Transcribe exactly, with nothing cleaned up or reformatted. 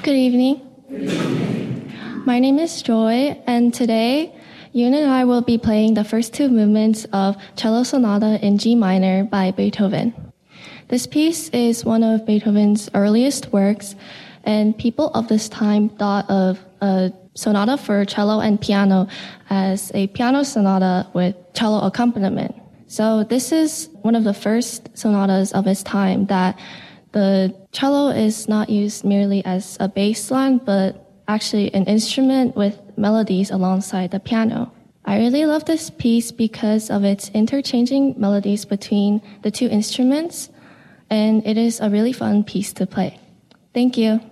Good evening. My name is Joy, and today Yoon and I will be playing the first two movements of Cello Sonata in G minor by Beethoven. This piece is one of Beethoven's earliest works, and people of this time thought of a sonata for cello and piano as a piano sonata with cello accompaniment. So this is one of the first sonatas of its time that the cello is not used merely as a bass line, but actually an instrument with melodies alongside the piano. I really love this piece because of its interchanging melodies between the two instruments, and it is a really fun piece to play. Thank you.